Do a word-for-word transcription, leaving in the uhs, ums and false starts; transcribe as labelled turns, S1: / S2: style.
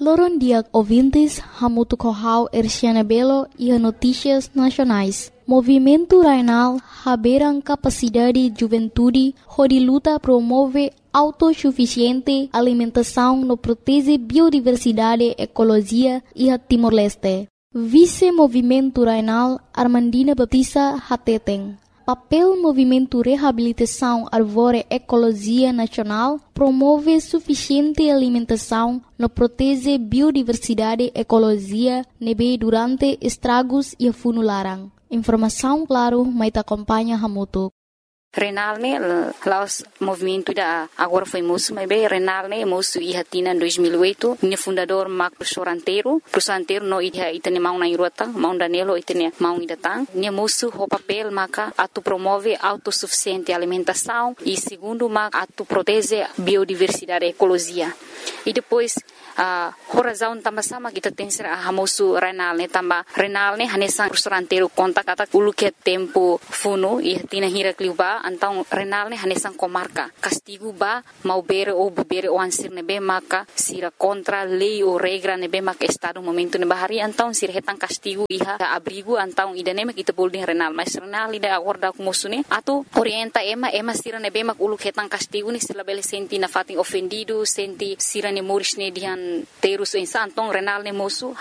S1: Loron dia ouvintes, Hamutu Kohau Erciana Belo e a Notícias Nacionais. Movimento Rainal Haberam Capacidade Juventude, onde luta promove autossuficiente alimentação no protege biodiversidade, ecologia e a Timor-Leste. Vice-Movimento Rainal Armandina Batista Hateteng. Papel Movimento Reabilitação Arvore Ecologia Nacional promove suficiente alimentação no protege biodiversidade, ecologia, nebe durante estragos e funularan. Informação claro, mas acompanha Hamutu.
S2: Renal ne laos movimento da agora foi moço, mas bem Renal ne moço e hatina em dois mil e oito, ne fundador Mac professor anteiro, professor anteiro no ia itene mau na irota, mau danelo itene mau idatang, ne moço o papel maca atu promove autossuficiente alimentação e segundo mac atu protege biodiversidade e ecologia. E depois a uh, razão também sama kita tem ser a moço Renal ne também Renal ne hanesan professor anteiro conta kata ulu que tempo funo e hatina hira kliuba então Renal ne hanesan comarca castigo ba mau bere ou bebere ou ansir nebe maka sira contra lei ou regra nebe maka estado momento ne bahari então sira hetan castigo iha abrigo então idane mak kita boleh Renal mas Renal ida acorda com moço ne atu orienta ema ema sira nebe mak ulu hetan castigo ne sila bele senti na fating ofendido senti sira ne moris ne dihan terus insan então Renal ne moço